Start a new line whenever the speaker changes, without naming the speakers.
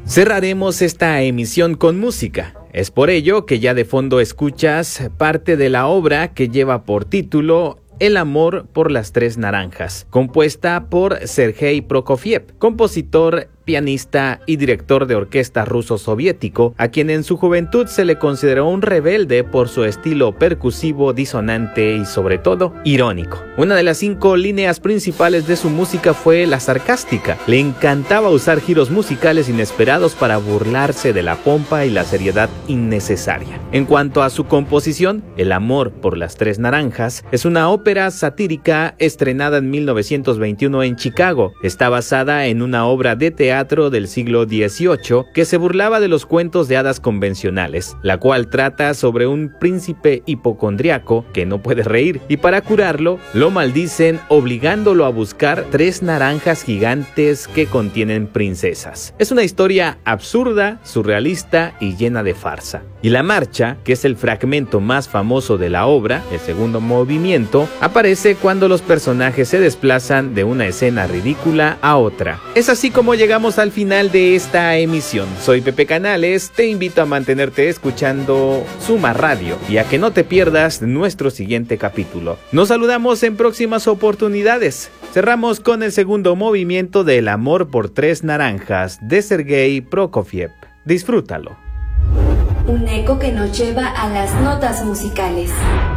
Cerraremos esta emisión con música. Es por ello que ya de fondo escuchas parte de la obra que lleva por título El amor por las tres naranjas, compuesta por Sergei Prokofiev, compositor, pianista y director de orquesta ruso-soviético, a quien en su juventud se le consideró un rebelde por su estilo percusivo, disonante y sobre todo irónico. Una de las 5 líneas principales de su música fue la sarcástica. Le encantaba usar giros musicales inesperados para burlarse de la pompa y la seriedad innecesaria. En cuanto a su composición, El amor por las tres naranjas es una ópera satírica estrenada en 1921 en Chicago. Está basada en una obra de teatro del siglo XVIII que se burlaba de los cuentos de hadas convencionales, la cual trata sobre un príncipe hipocondriaco que no puede reír y para curarlo lo maldicen obligándolo a buscar 3 naranjas gigantes que contienen princesas. Es una historia absurda, surrealista y llena de farsa. Y la marcha, que es el fragmento más famoso de la obra, el segundo movimiento, aparece cuando los personajes se desplazan de una escena ridícula a otra. Es así como llegamos al final de esta emisión. Soy Pepe Canales, te invito a mantenerte escuchando Suma Radio y a que no te pierdas nuestro siguiente capítulo. Nos saludamos en próximas oportunidades. Cerramos con el segundo movimiento de El amor por tres naranjas de Sergei Prokofiev. Disfrútalo.
Un eco que nos lleva a las notas musicales.